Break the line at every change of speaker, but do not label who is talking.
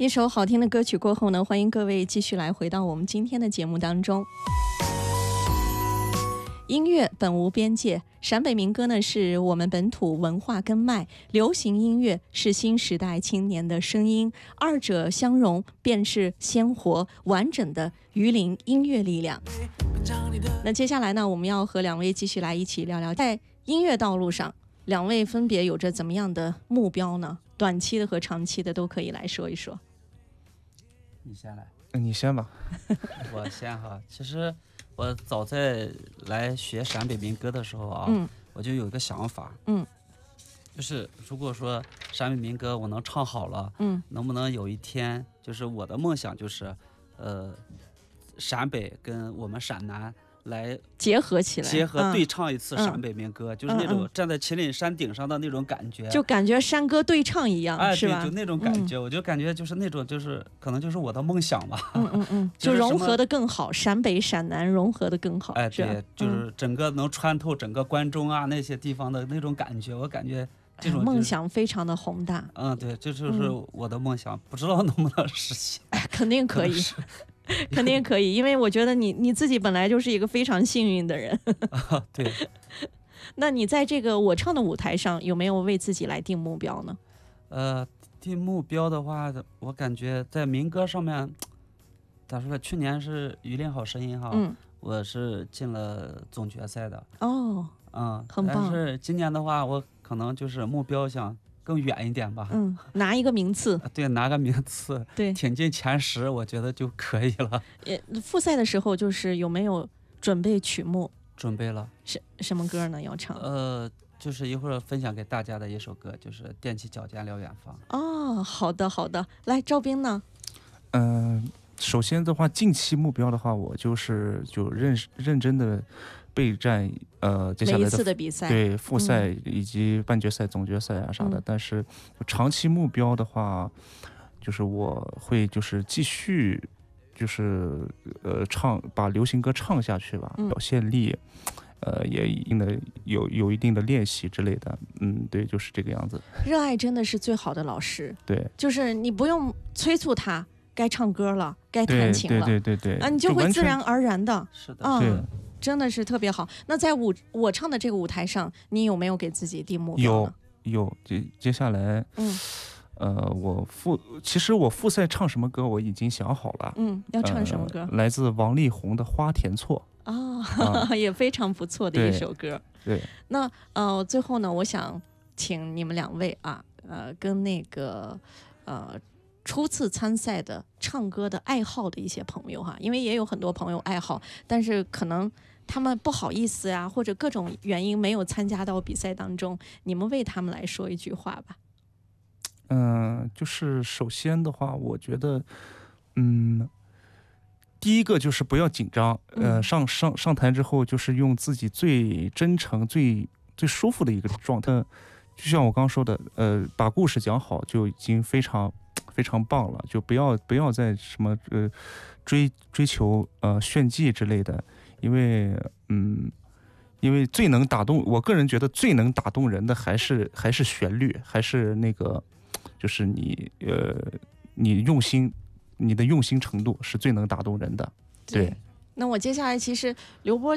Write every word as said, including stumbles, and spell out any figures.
一首好听的歌曲过后呢，欢迎各位继续来回到我们今天的节目当中。音乐本无边界，陕北民歌呢是我们本土文化根脉，流行音乐是新时代青年的声音，二者相融便是鲜活完整的榆林音乐力量。那接下来呢，我们要和两位继续来一起聊聊，在音乐道路上，两位分别有着怎么样的目标呢？短期的和长期的都可以来说一说。
你先来，
你先吧。
我先哈。其实我早在来学陕北民歌的时候啊，
嗯，
我就有一个想法，
嗯，
就是如果说陕北民歌我能唱好了，
嗯，
能不能有一天，就是我的梦想就是，呃，陕北跟我们陕南来
结合起来，
结合对唱一次陕
嗯
北民歌，就是那种
嗯嗯
站在麒麟山顶上的那种感觉，
就感觉山歌对唱一样，
哎，
是吧？
对，就那种感觉，我就感觉就是那种，就是可能就是我的梦想吧。
嗯嗯嗯，
就
就是融合的更好，陕北陕南融合的更好，
哎，
是吧
对，就是整个能穿透整个关中啊那些地方的那种感觉，我感觉这种、就是、
梦想非常的宏大。
嗯，对，这就是我的梦想，嗯、不知道能不能实现。
哎，肯定可以。肯定可以，因为我觉得你你自己本来就是一个非常幸运的人。
啊，对。
那你在这个我唱的舞台上，有没有为自己来定目标呢？
呃，定目标的话，我感觉在民歌上面，咋说呢？去年是榆林好声音哈，
嗯，
我是进了总决赛的。
哦，
嗯，
很棒。
但是今年的话，我可能就是目标想更远一点吧，
嗯，拿一个名次，
对，拿个名次，
对，
挺进前十，我觉得就可以了。
也复赛的时候，就是有没有准备曲目？
准备了，
什什么歌呢？要唱？
呃，就是一会儿分享给大家的一首歌，就是《踮起脚尖聊远方》。
哦，好的好的，来，赵斌呢？
嗯、呃，首先的话，近期目标的话，我就是就认认真的备战，呃，接下来的
每一次的比赛，
对复赛以及半决赛、总决赛啊啥的。
嗯、但
是长期目标的话，就是我会就是继续就是呃唱把流行歌唱下去吧，
嗯、
表现力，呃也一定的有有一定的练习之类的。嗯，对，就是这个样子。
热爱真的是最好的老师。
对，
就是你不用催促他。该唱歌了，该弹琴了，
对对对对对，
啊，你就会自然而然的，
是的，
嗯，真的是特别好。那在舞我唱的这个舞台上，你有没有给自己定目标呢？
有有，接接下来，
嗯，
呃，我复其实我复赛唱什么歌我已经想好了，
嗯，要唱什么歌？
呃、来自王力宏的《花田错》
哦，啊，也非常不错的一首歌。
对，对
那呃，最后呢，我想请你们两位啊，呃，跟那个呃。初次参赛的唱歌的爱好的一些朋友哈，因为也有很多朋友爱好，但是可能他们不好意思呀，或者各种原因没有参加到比赛当中，你们为他们来说一句话吧。
嗯、呃，就是首先的话，我觉得，嗯，第一个就是不要紧张，呃，上上上台之后，就是用自己最真诚、最最舒服的一个状态。就像我刚说的，呃，把故事讲好就已经非常。非常棒了，就不要不要再什么呃追追求呃炫技之类的，因为嗯，因为最能打动我个人觉得最能打动人的还是还是旋律，还是那个就是你呃你用心你的用心程度是最能打动人的。对，
对，那我接下来其实刘波